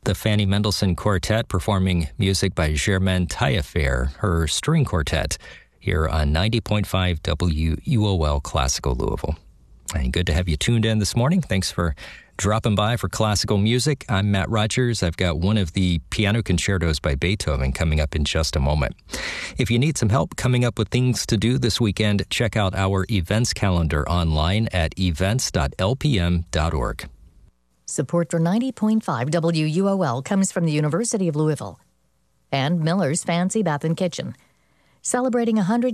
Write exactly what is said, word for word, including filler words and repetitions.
the Fanny Mendelssohn Quartet performing music by Germaine Taillefer, her string quartet, here on ninety point five W U O L Classical Louisville. And good to have you tuned in this morning. Thanks for dropping by for classical music. I'm Matt Rogers. I've got one of the piano concertos by Beethoven coming up in just a moment. If you need some help coming up with things to do this weekend, check out our events calendar online at events dot l p m dot org. Support for ninety point five W U O L comes from the University of Louisville and Miller's Fancy Bath and Kitchen, celebrating one hundred